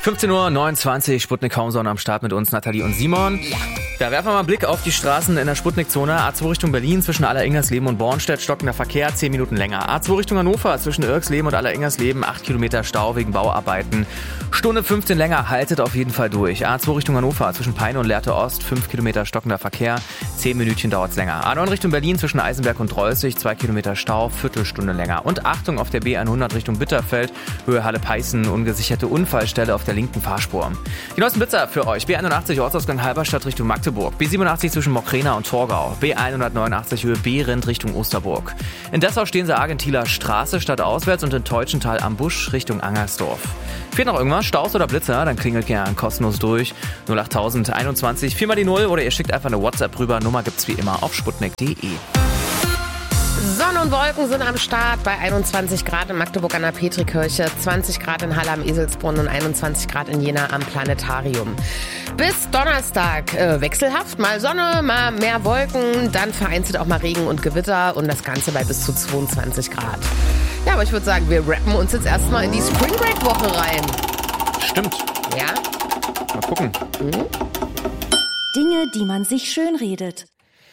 15:29 Uhr, Sputnik Homezone am Start mit uns, Nathalie und Simon. Ja. Da werfen wir mal einen Blick auf die Straßen in der Sputnik-Zone. A2 Richtung Berlin zwischen Alleringmersleben und Bornstedt, stockender Verkehr, 10 Minuten länger. A2 Richtung Hannover zwischen Irxleben und Alleringmersleben, 8 Kilometer Stau wegen Bauarbeiten. Stunde 15 länger, haltet auf jeden Fall durch. A2 Richtung Hannover zwischen Peine und Lehrte Ost, 5 Kilometer stockender Verkehr, 10 Minütchen dauert's länger. A9 Richtung Berlin zwischen Eisenberg und Treusig, 2 Kilometer Stau, Viertelstunde länger. Und Achtung auf der B100 Richtung Bitterfeld, Höhe Halle-Peißen, ungesicherte Unfallstelle auf der linken Fahrspur. Die neuesten Blitzer für euch. B81 Ortsausgang Halberstadt Richtung Magdeburg. B87 zwischen Mockrena und Torgau. B189 Höhe Behrendt Richtung Osterburg. In Dessau stehen sie Argentiler Straße stadtauswärts und in Teutschenthal am Busch Richtung Angersdorf. Fehlt noch irgendwas? Staus oder Blitzer? Dann klingelt gerne kostenlos durch. 08021 4 mal die 0 oder ihr schickt einfach eine WhatsApp rüber. Nummer gibt's wie immer auf sputnik.de. Sonne und Wolken sind am Start bei 21 Grad in Magdeburg an der Petrikirche, 20 Grad in Halle am Eselsbrunnen und 21 Grad in Jena am Planetarium. Bis Donnerstag wechselhaft, mal Sonne, mal mehr Wolken, dann vereinzelt auch mal Regen und Gewitter und das Ganze bei bis zu 22 Grad. Ja, aber ich würde sagen, wir rappen uns jetzt erstmal in die Spring Break Woche rein. Stimmt. Ja? Mal gucken. Dinge, die man sich schönredet.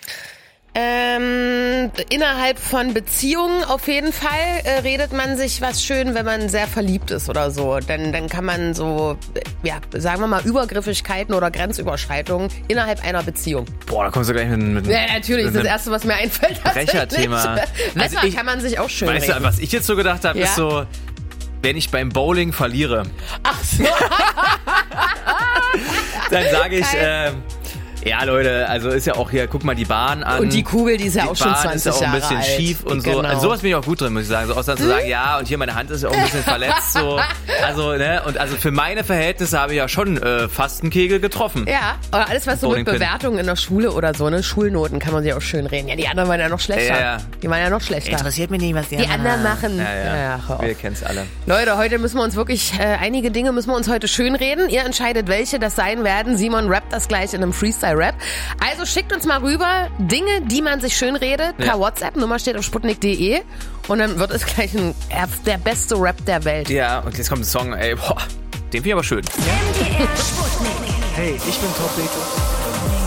Innerhalb von Beziehungen auf jeden Fall redet man sich was schön, wenn man sehr verliebt ist oder so. Dann kann man so, ja, sagen wir mal, Übergriffigkeiten oder Grenzüberschreitungen innerhalb einer Beziehung. Boah, da kommst du gleich mit ja, natürlich, ist das Erste, was mir einfällt. Brecherthema. Wetter kann man sich auch schön reden. Weißt du, was ich jetzt so gedacht habe, ist so, wenn ich beim Bowling verliere. Ach so. Dann sage ich, ja, Leute, also ist ja auch hier, guck mal die Bahn an. Und die Kugel, die ist ja auch schon 20 Jahre alt. Die Bahn ist ja auch ein bisschen schief und so. Genau. Also sowas bin ich auch gut drin, muss ich sagen. So außer zu sagen, ja, und hier meine Hand ist ja auch ein bisschen verletzt. So. Also, ne, und also für meine Verhältnisse habe ich ja schon fast einen Kegel getroffen. Ja, oder alles, was so mit Bewertungen in der Schule oder so, ne, Schulnoten kann man sich auch schön reden. Ja, die anderen waren ja noch schlechter. Ja. Die waren ja noch schlechter. Interessiert mich nicht, was die anderen machen. Ja, wir kennen's alle. Leute, heute müssen wir uns wirklich, einige Dinge müssen wir uns heute schön reden. Ihr entscheidet, welche das sein werden. Simon rappt das gleich in einem Freestyle-Rap. Also schickt uns mal rüber Dinge, die man sich schön redet, per WhatsApp. Nummer steht auf sputnik.de. Und dann wird es gleich der beste Rap der Welt. Ja, und jetzt kommt ein Song, ey, boah, den finde ich aber schön. MDR Sputnik. Hey, ich bin Top Beto.